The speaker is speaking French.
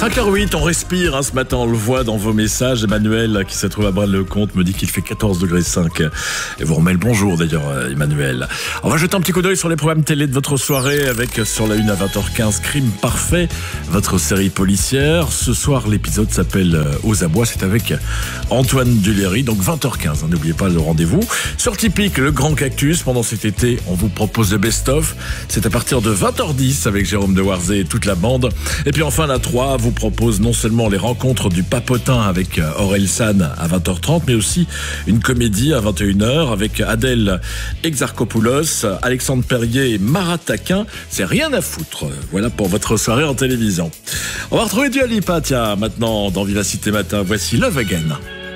5h08, on respire ce matin, on le voit dans vos messages. Emmanuel, qui se trouve à Braine-le-Comte, me dit qu'il fait 14,5 degrés. Et vous remet le bonjour d'ailleurs, Emmanuel. On va jeter un petit coup d'œil sur les programmes télé de votre soirée avec sur la une à 20h15, Crime Parfait, votre série policière. Ce soir, l'épisode s'appelle Aux Abois, c'est avec Antoine Duléry, donc 20h15, n'oubliez pas le rendez-vous. Sur Typique, le Grand Cactus, pendant cet été, on vous propose le best-of. C'est à partir de 20h10 avec Jérôme Dewarzé et toute la bande. Et puis enfin, la 3 vous propose non seulement les rencontres du Papotin avec Aurel San à 20h30, mais aussi une comédie à 21h avec Adèle Exarchopoulos, Alexandre Perrier et Marat Taquin. C'est rien à foutre. Voilà pour votre soirée en télévision. On va retrouver Dua Lipa, tiens, maintenant dans Vivacité Matin. Voici Love Again.